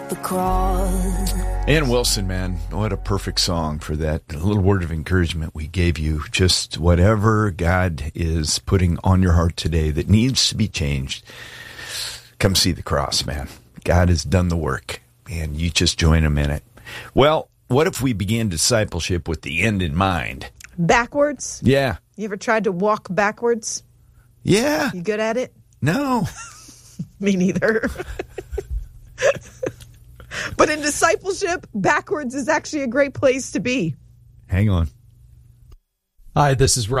the cross. Ann Wilson, man, what a perfect song for that. A little word of encouragement we gave you. Just whatever God is putting on your heart today that needs to be changed, come see the cross, man. God has done the work, and you just join him in it. Well, what if we began discipleship with the end in mind? Backwards? Yeah. You ever tried to walk backwards? Yeah. You good at it? No. Me neither. But in discipleship, backwards is actually a great place to be. Hang on. Hi, this is Rob.